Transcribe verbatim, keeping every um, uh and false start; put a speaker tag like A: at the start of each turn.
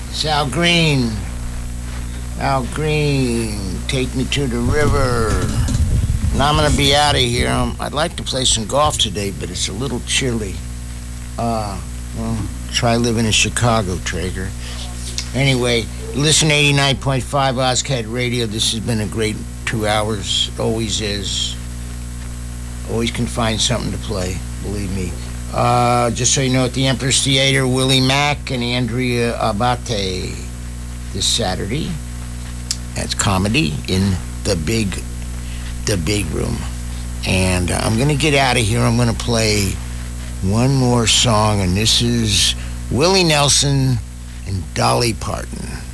A: It's Al Green. Al Green, Take Me to the River. And I'm going to be out of here. Um, I'd like to play some golf today, but it's a little chilly. Uh, well, try living in Chicago, Traeger. Anyway, listen to eighty-nine point five Ozcat Radio. This has been a great two hours. Always is. Always can find something to play, believe me. Uh, just so you know, at the Empress Theater, Willie Mack and Andrea Abate this Saturday. That's comedy in the big, the big room. And uh, I'm going to get out of here. I'm going to play one more song, and this is Willie Nelson and Dolly Parton.